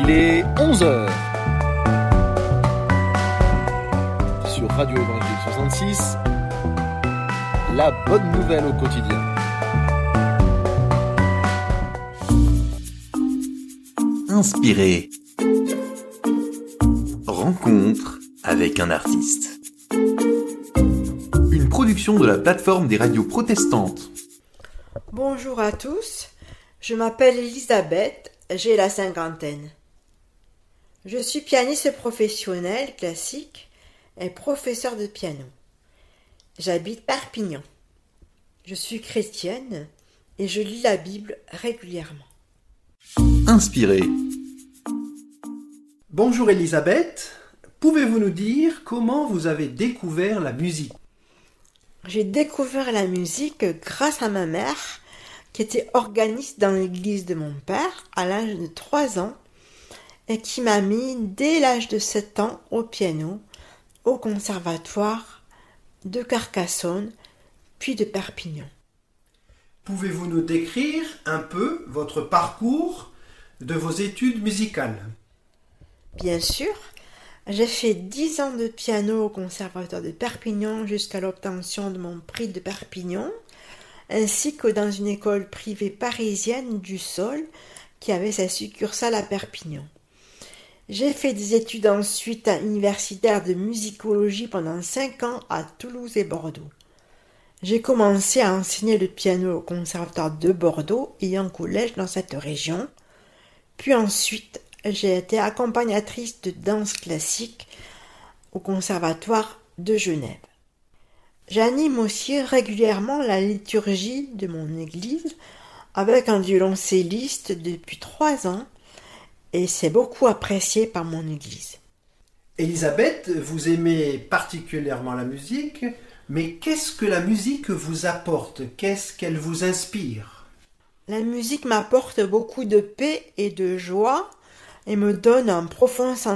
Il est 11h sur Radio Évangile 66, la bonne nouvelle au quotidien. Inspiré. Rencontre avec un artiste. Une production de la plateforme des radios protestantes. Bonjour à tous, je m'appelle Elisabeth, j'ai la cinquantaine. Je suis pianiste professionnel classique et professeur de piano. J'habite Perpignan. Je suis chrétienne et je lis la Bible régulièrement. Inspiré. Bonjour Elisabeth, pouvez-vous nous dire comment vous avez découvert la musique ? J'ai découvert la musique grâce à ma mère, qui était organiste dans l'église de mon père à l'âge de 3 ans et qui m'a mis dès l'âge de 7 ans au piano, au conservatoire de Carcassonne, puis de Perpignan. Pouvez-vous nous décrire un peu votre parcours de vos études musicales ? Bien sûr, j'ai fait 10 ans de piano au conservatoire de Perpignan jusqu'à l'obtention de mon prix de Perpignan, ainsi que dans une école privée parisienne du Sol qui avait sa succursale à Perpignan. J'ai fait des études ensuite universitaires de musicologie pendant 5 ans à Toulouse et Bordeaux. J'ai commencé à enseigner le piano au conservatoire de Bordeaux et en collège dans cette région, puis ensuite j'ai été accompagnatrice de danse classique au conservatoire de Genève. J'anime aussi régulièrement la liturgie de mon église avec un violoncelliste depuis 3 ans et c'est beaucoup apprécié par mon église. Elisabeth, vous aimez particulièrement la musique, mais qu'est-ce que la musique vous apporte ? Qu'est-ce qu'elle vous inspire ? La musique m'apporte beaucoup de paix et de joie et me donne un profond sentiment